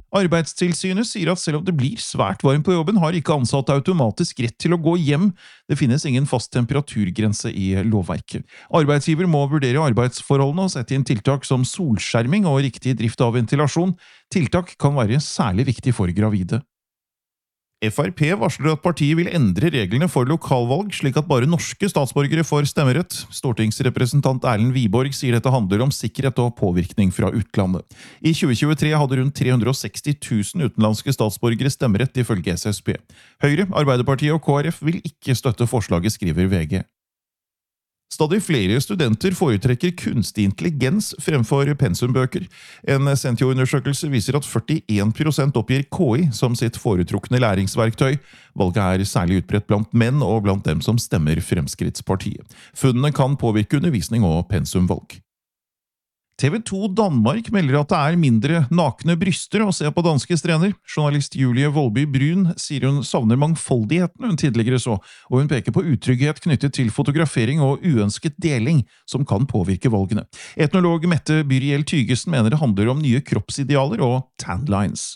Arbeidstilsynet sier at selv om det blir svært varmt på jobben, har ikke ansatte automatisk rett til å gå hjem. Det finnes ingen fast temperaturgrense i lovverket. Arbeidsgiver må vurdere arbeidsforholdene og sette inn tiltak som solskjerming og riktig drift av ventilasjon. Tiltak kan være særlig viktig for gravide. FrP varsler at partiet vil endre reglene for lokalvalg, slik at bare norske statsborgere får stemmerett. Stortingsrepresentant Erlend Wiborg sier dette handler om sikkerhet og påvirkning fra utlandet. I 2023 hadde rundt 360 000 utenlandske statsborgere stemmerett ifølge SSB. Høyre, Arbeiderpartiet og KrF vil ikke støtte forslaget, skriver VG. Stadig flere studenter foretrekker kunstig intelligens fremfor pensumbøker. En Sentio-undersøkelse viser at 41% oppgir KI som sitt foretrukne læringsverktøy. Valget er særlig utbredt blant menn og blant dem som stemmer Fremskrittspartiet. Funnene kan påvirke undervisning og pensumvalg. TV2 Danmark melder at det er mindre nakne bryster å se på danske strender. Journalist Julie Volby Brun sier hun savner mangfoldigheten hun tidligere så, og hun peker på utrygghet knyttet til fotografering og uønsket deling som kan påvirke valgene. Etnolog Mette Byriel Tygesen mener det handler om nye kroppsidealer og tanlines.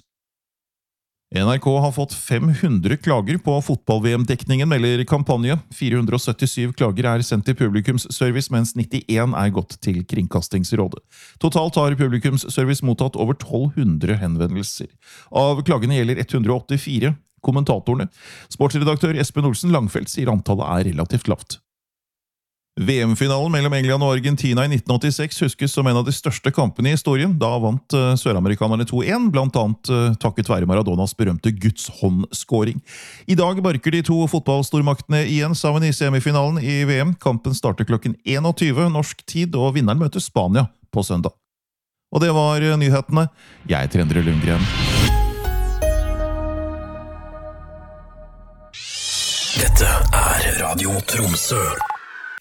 NRK har fått 500 klager på fotball-VM-dekningen, melder kampanje. 477 klager er sendt til publikumsservice, mens 91 er gått til Kringkastingsrådet. Totalt har publikumsservice mottatt over 1200 henvendelser. Av klagene gjelder 184 kommentatorene. Sportsredaktør Espen Olsen Langfeldt sier antallet er relativt lavt. VM-finalen mellom England og Argentina i 1986 huskes som en av de største kampene i historien. Da vant søramerikanerne 2-1, blant annet takket være Maradonas berømte Guds hånd-skåring. I dag barker de to fotballstormaktene igjen sammen i semifinalen i VM. Kampen starter klokken 21 norsk tid, og vinneren møter Spania på søndag. Og det var nyhetene. Jeg heter Endre Lundgren. Dette er Radio Tromsø.